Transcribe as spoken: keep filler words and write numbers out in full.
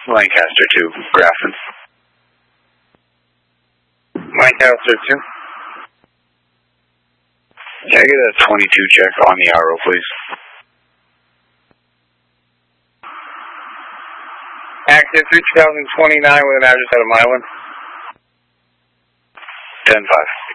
Lancaster two, Grafton. Lancaster two. Can I get a twenty-two check on the R O, please? Active three two thousand twenty-nine with an address out of Milan. ten five.